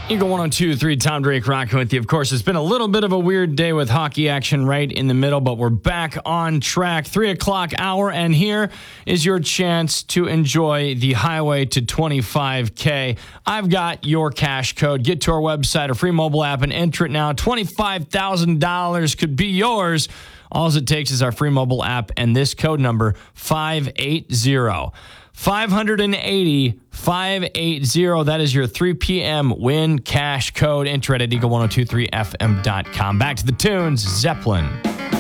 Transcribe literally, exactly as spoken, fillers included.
Eagle one oh two point three, Tom Drake rocking with you. Of course, it's been a little bit of a weird day with hockey action right in the middle, but we're back on track. Three o'clock hour, and here is your chance to enjoy the highway to twenty-five K. I've got your cash code. Get to our website or free mobile app and enter it now. twenty-five thousand dollars could be yours. All it takes is our free mobile app and this code number, five eight zero. five eighty, five eighty. That is your three p.m. win cash code. Enter it at eagle ten twenty-three f m dot com. Back to the tunes, Zeppelin.